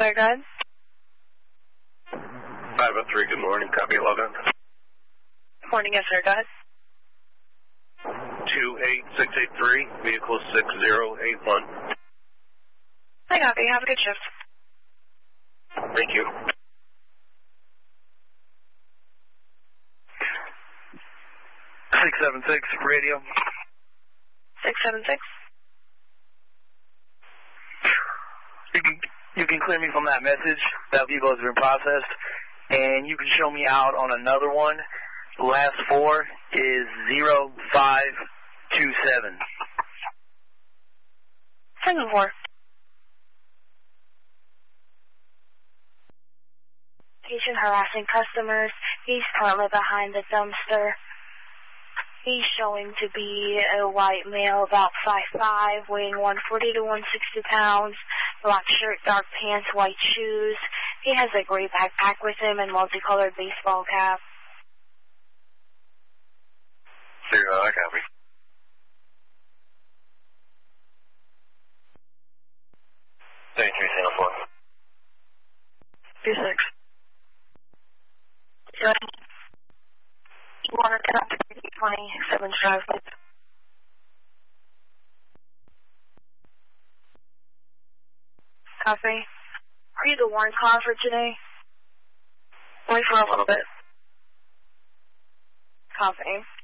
sir, go ahead. 503, good morning, copy 11. Morning, yes, sir, go ahead. 28683, vehicle 6081. Hi, copy. Have a good shift. Thank you. (676) radio. 676. You can clear me from that message. That vehicle has been processed, and you can show me out on another one. The last 4 is 0527. 7-4. Patient harassing customers. He's currently behind the dumpster. He's showing to be a white male, about 5'5", weighing 140 to 160 pounds, black shirt, dark pants, white shoes. He has a gray backpack with him and multicolored baseball cap. I copy. Thank you, Singapore. 26. Good. You want to get up to 27 drive, please? Copy. Are you the warrant caller for today? Wait for a little bit. Copy.